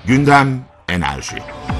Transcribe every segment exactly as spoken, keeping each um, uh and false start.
Gündem Enerji.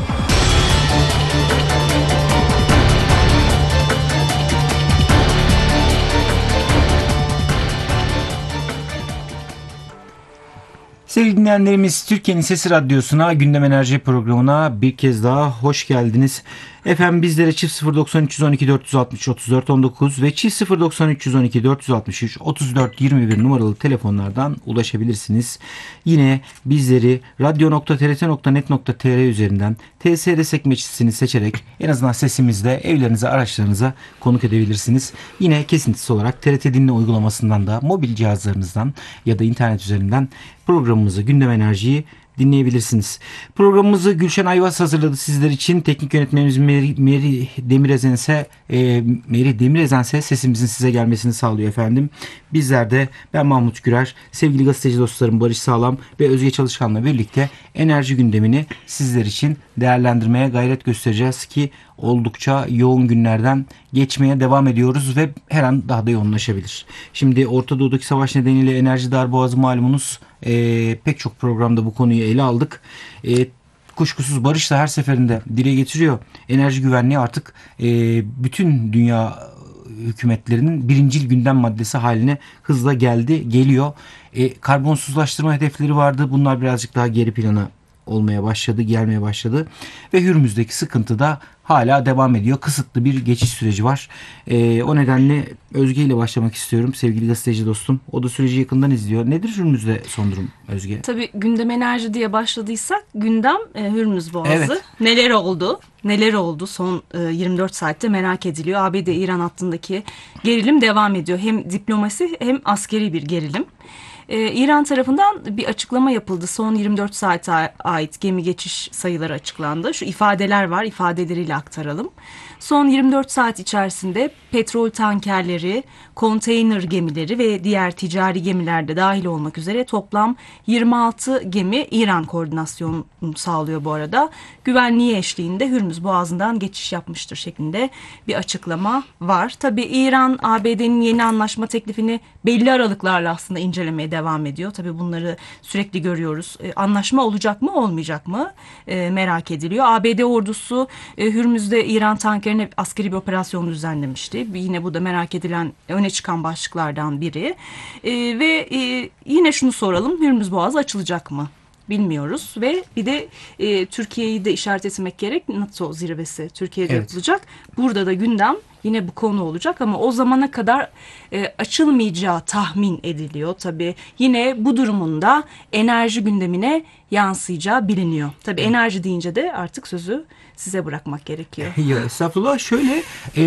Sevgili dinleyenlerimiz, Türkiye'nin Sesi Radyosu'na, Gündem Enerji programına bir kez daha hoş geldiniz. Efendim bizlere çift sıfır doksan üç yüz on iki dört yüz altmış otuz dört on dokuz ve çift sıfır doksan üç yüz on iki dört yüz altmış üç otuz dört yirmi bir numaralı telefonlardan ulaşabilirsiniz. Yine bizleri radyo nokta t r t nokta net nokta t r üzerinden T S R sekmecini seçerek en azından sesimizde evlerinize, araçlarınıza konuk edebilirsiniz. Yine kesintisiz olarak T R T Dinle uygulamasından da mobil cihazlarınızdan ya da internet üzerinden programımızı, Gündem Enerji'yi dinleyebilirsiniz. Programımızı Gülşen Ayvaz hazırladı sizler için. Teknik yönetmenimiz Meri, Meri Demirezense e, Meri Demirezense sesimizin size gelmesini sağlıyor efendim. Bizler de ben Mahmut Gürer, sevgili gazeteci dostlarım Barış Sağlam ve Özge Çalışkan'la birlikte enerji gündemini sizler için değerlendirmeye gayret göstereceğiz ki oldukça yoğun günlerden geçmeye devam ediyoruz ve her an daha da yoğunlaşabilir. Şimdi Orta Doğu'daki savaş nedeniyle enerji darboğazı malumunuz, e, pek çok programda bu konuyu ele aldık. E, kuşkusuz Barış da her seferinde dile getiriyor. Enerji güvenliği artık e, bütün dünya hükümetlerinin birincil gündem maddesi haline hızla geldi, geliyor. E, karbonsuzlaştırma hedefleri vardı. Bunlar birazcık daha geri plana olmaya başladı, gelmeye başladı. Ve Hürmüz'deki sıkıntı da hala devam ediyor. Kısıtlı bir geçiş süreci var. E, o nedenle Özge ile başlamak istiyorum. Sevgili gazeteci dostum. O da süreci yakından izliyor. Nedir Hürmüz'de son durum Özge? Tabii gündem enerji diye başladıysak gündem e, Hürmüz Boğazı. Evet. Neler oldu? Neler oldu son e, yirmi dört saatte merak ediliyor. A B D-İran hattındaki gerilim devam ediyor. Hem diplomasi hem askeri bir gerilim. Ee, İran tarafından bir açıklama yapıldı. Son yirmi dört saate ait gemi geçiş sayıları açıklandı. Şu ifadeler var, ifadeleriyle aktaralım. Son yirmi dört saat içerisinde petrol tankerleri, konteyner gemileri ve diğer ticari gemilerde dahil olmak üzere toplam yirmi altı gemi İran koordinasyonu sağlıyor bu arada. Güvenliği eşliğinde Hürmüz Boğazı'ndan geçiş yapmıştır şeklinde bir açıklama var. Tabii İran, A B D'nin yeni anlaşma teklifini belli aralıklarla aslında incelemeye devam ediyor. Tabii bunları sürekli görüyoruz. E, anlaşma olacak mı, olmayacak mı e, merak ediliyor. A B D ordusu e, Hürmüz'de İran tankerine askeri bir operasyon düzenlemişti. Yine bu da merak edilen, öne çıkan başlıklardan biri. E, ve e, yine şunu soralım, Hürmüz Boğazı açılacak mı? Bilmiyoruz ve bir de e, Türkiye'yi de işaret etmek gerek. NATO zirvesi Türkiye'de evet. yapılacak. Burada da gündem yine bu konu olacak ama o zamana kadar e, açılmayacağı tahmin ediliyor. Tabii yine bu durumunda enerji gündemine yansıyacağı biliniyor. Tabii evet. Enerji deyince de artık sözü size bırakmak gerekiyor. Ya estağfurullah, şöyle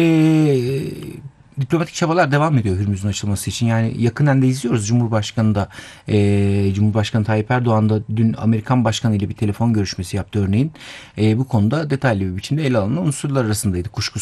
eee diplomatik çabalar devam ediyor Hürmüz'ün açılması için. Yani yakından da izliyoruz. Cumhurbaşkanı da e, Cumhurbaşkanı Tayyip Erdoğan da dün Amerikan Başkanı ile bir telefon görüşmesi yaptı örneğin. E, bu konuda detaylı bir biçimde ele alınan unsurlar arasındaydı kuşkusuz.